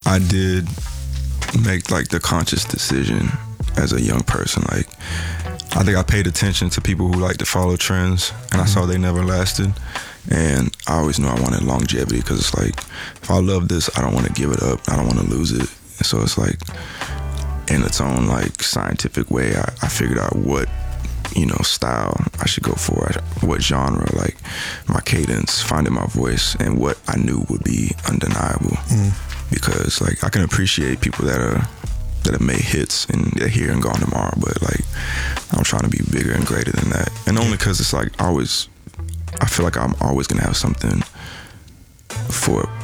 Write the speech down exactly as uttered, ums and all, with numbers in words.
I did make like the conscious decision as a young person. Like, I think I paid attention to people who like to follow trends, and mm-hmm. I saw they never lasted. And I always knew I wanted longevity, because it's like, if I love this, I don't want to give it up. I don't want to lose it. And so it's like, in its own like scientific way, I, I figured out what, you know, style I should go for, what genre, like my cadence, finding my voice, and what I knew would be undeniable. Mm. Because like, I can appreciate people that are that have made hits and they're here and gone tomorrow, but like, I'm trying to be bigger and greater than that. And only because it's like, I always, I feel like I'm always gonna have something for